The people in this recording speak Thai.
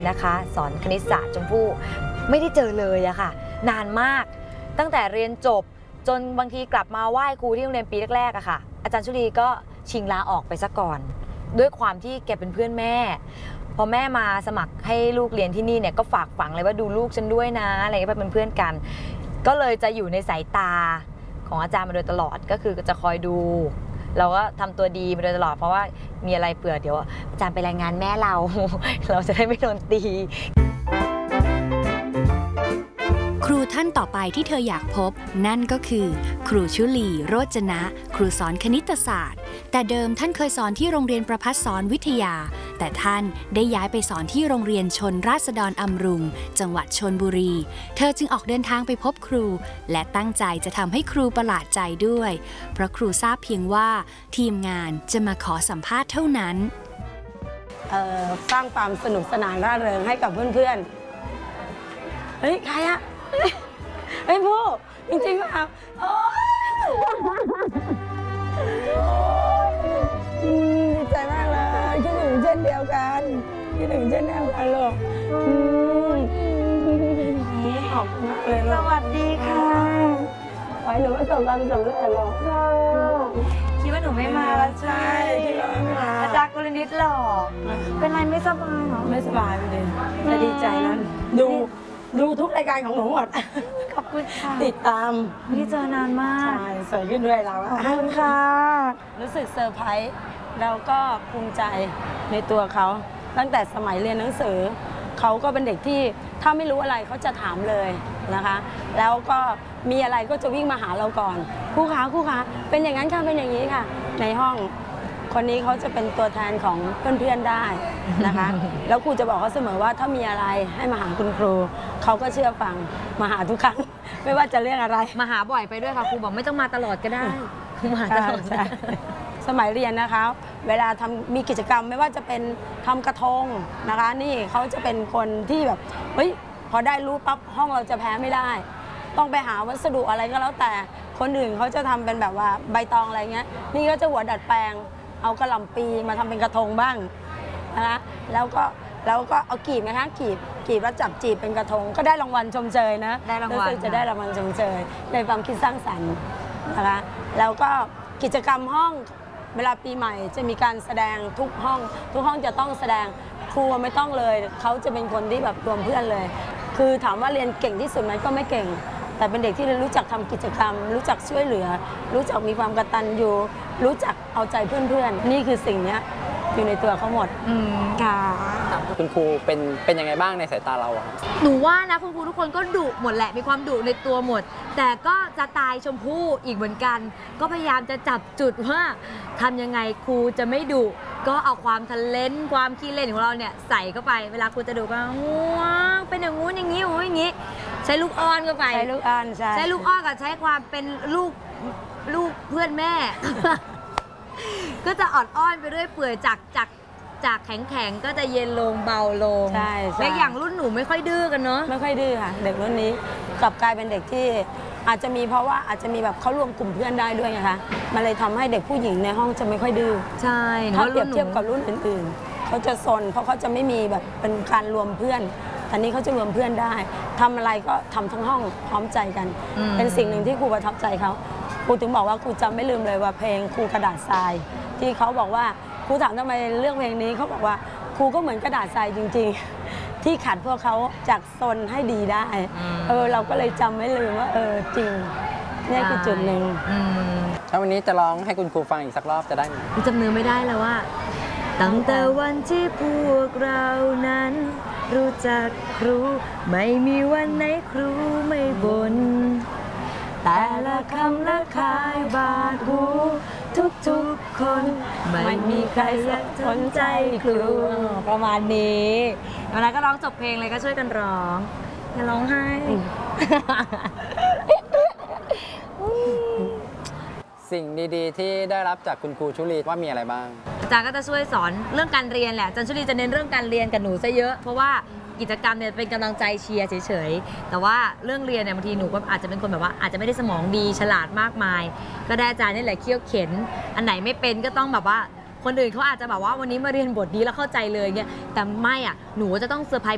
นะคะสอนคณิตศาสตร์ชมพู่ไม่ได้เจอเลยอะค่ะนานมากตั้งแต่เรียนจบจนบางทีกลับมาไหว้ครูที่โรงเรียนปีแรกๆอะค่ะอาจารย์ชุลีก็ชิงลาออกไปซะก่อนด้วยความที่แกเป็นเพื่อนแม่พอแม่มาสมัครให้ลูกเรียนที่นี่เนี่ยก็ฝากฝังเลยว่าดูลูกฉันด้วยนะอะไรก็เป็นเพื่อนกันก็เลยจะอยู่ในสายตาของอาจารย์มาโดยตลอดก็คือจะคอยดูเราก็ทำตัวดีมาโดยตลอดเพราะว่ามีอะไรเผื่อเดี๋ยวอาจารย์ไปรายงานแม่เรา เราจะได้ไม่โดนตีครูท่านต่อไปที่เธออยากพบนั่นก็คือครูชุลีโรจนะ ครูสอนคณิตศาสตร์แต่เดิมท่านเคยสอนที่โรงเรียนประภัสสอนวิทยาแต่ท่านได้ย้ายไปสอนที่โรงเรียนชนราษฎรอำรุงจังหวัดชลบุรีเธอจึงออกเดินทางไปพบครูและตั้งใจจะทำให้ครูประหลาดใจด้วยเพราะครูทราบเพียงว่าทีมงานจะมาขอสัมภาษณ์เท่านั้นสร้างความสนุกสนานร่าเริงให้กับเพื่อนๆเฮ้ยใครอะเฮ้ยผู้จริงๆเปล่าดีใจมากเลยคิดถึงเช่นเดียวกันคิดถึงเช่นเดียวกันลูกขอบคุณมากเลยลูกสวัสดีค่ะไว้หนูประสบความสำเร็จหรอกคิดว่าหนูไม่มาแล้วใช่อาจารย์กรณิตหรอเป็นไรไม่สบายหรอไม่สบายเลยจะดีใจนั้นดูทุกรายการของหนูหมดขอบคุณค่ะติดตามไม่ได้เจอนานมากใช่สวยขึ้นด้วยเราขอบคุณค่ะรู้สึกเซอร์ไพรส์แล้วก็ภูมิใจในตัวเขาตั้งแต่สมัยเรียนหนังสือเขาก็เป็นเด็กที่ถ้าไม่รู้อะไรเขาจะถามเลยนะคะแล้วก็มีอะไรก็จะวิ่งมาหาเราก่อนครูคะเป็นอย่างนั้นค่ะเป็นอย่างนี้ค่ะในห้องคนนี้เขาจะเป็นตัวแทนของเพื่อนๆได้นะคะแล้วครูจะบอกเขาเสมอว่าถ้ามีอะไรให้มาหาคุณครูเขาก็เชื่อฟังมาหาทุกครั้งไม่ว่าจะเรื่องอะไรมาหาบ่อยไปด้วยค่ะครูบอกไม่ต้องมาตลอดก็ได้มาหาตลอดสมัยเรียนนะคะเวลามีกิจกรรมไม่ว่าจะเป็นทำกระทงนะคะนี่เขาจะเป็นคนที่แบบเฮ้ยพอได้รู้ปั๊บห้องเราจะแพ้ไม่ได้ต้องไปหาวัสดุอะไรก็แล้วแต่คนอื่นเขาจะทำเป็นแบบว่าใบตองอะไรเงี้ยนี่ก็จะหัวดัดแปลงเอากระหล่ำปีมาทำเป็นกระทงบ้างนะคะแล้วก็เอากีบนะคะกีบแล้วจับจีบเป็นกระทงก็ได้รางวัลชมเชยนะได้รางวัลจะได้รางวัลชมเชยในความคิดสร้างสรรค์นะคะแล้วก็กิจกรรมห้องเวลาปีใหม่จะมีการแสดงทุกห้องจะต้องแสดงครูไม่ต้องเลยเขาจะเป็นคนที่แบบรวมเพื่อนเลยคือถามว่าเรียนเก่งที่สุดไหมก็ไม่เก่งแต่เป็นเด็กที่รู้จักทำกิจกรรมรู้จักช่วยเหลือรู้จักมีความกตัญญูรู้จักเอาใจเพื่อนๆนี่คือสิ่งนี้อยู่ในตัวเขาหมดค่ะคุณครูเป็นยังไงบ้างในสายตาเราอะหนูว่านะคุณครูทุกคนก็ดุหมดแหละมีความดุในตัวหมดแต่ก็จะตายชมพู่อีกเหมือนกันก็พยายามจะจับจุดว่าทำยังไงครูจะไม่ดุก็เอาความทะเลนความขี้เล่นของเราเนี่ยใส่เข้าไปเวลาครูจะดุก็ว้าวเป็นอย่างงู้นอย่างนี้อย่างนี้ใช้ลูกอ้อนเข้าไปใช้ลูกอ้อนใช้ลูกอ้อนกับใช้ความเป็นลูกเพื่อนแม่ ก็จะออดอ้อนไปเรื่อยเปื่อยจากแข็งก็จะเย็นลงเบาลงใช่และอย่างรุ่นหนูไม่ค่อยดื้อกันเนาะไม่ค่อยดื้อค่ะเด็กรุ่นนี้กลับกลายเป็นเด็กที่อาจจะมีเพราะว่าอาจจะมีแบบเขารวมกลุ่มเพื่อนได้ด้วยไงคะมันเลยทำให้เด็กผู้หญิงในห้องจะไม่ค่อยดื้อใช่ถ้าเปรียบเทียบกับรุ่นอื่นๆเขาจะซนเพราะเขาจะไม่มีแบบเป็นการรวมเพื่อนแต่นี้เขาจะรวมเพื่อนได้ทำอะไรก็ทำทั้งห้องพร้อมใจกันเป็นสิ่งหนึ่งที่ครูประทับใจเขาครูถึงบอกว่าครูจำไม่ลืมเลยว่าเพลงครูกระดาษทรายที่เขาบอกว่าครูถามทำไมเรื่องเพลงนี้เขาบอกว่าครูก็เหมือนกระดาษทรายจริงๆที่ขัดพวกเขาจากซนให้ดีได้เราก็เลยจำไม่ลืมว่าจริงนี่คือจุดหนึ่งถ้าวันนี้จะร้องให้คุณครูฟังอีกสักรอบจะได้ไหมจำเนื้อไม่ได้แล้วว่าตั้งแต่วันที่พวกเรานั้นรู้จักครูไม่มีวันไหนครูไม่บ่นแต่ละคำละคายบาดหูทุกคนไม่มีใครสนใจครูประมาณนี้วันนั้นก็ร้องจบเพลงเลยก็ช่วยกันร้องอย่าร้องไห้สิ่งดีๆที่ได้รับจากคุณครูชุลีว่ามีอะไรบ้างอาจารย์ก็จะช่วยสอนเรื่องการเรียนแหละอาจารย์ชุลีจะเน้นเรื่องการเรียนกับหนูซะเยอะเพราะว่ากิจกรรมเนี่ยเป็นกำลังใจเชียร์เฉยๆแต่ว่าเรื่องเรียนเนี่ยบางทีหนูก็อาจจะเป็นคนแบบว่าอาจจะไม่ได้สมองดีฉลาดมากมายก็ได้อาจารย์นี่แหละเคี่ยวเข็นอันไหนไม่เป็นก็ต้องแบบว่าคนอื่นเขาอาจจะแบบว่าวันนี้มาเรียนบทนี้แล้วเข้าใจเลยเงี้ยแต่ไม่อ่ะหนูจะต้องเซอร์ไพรส์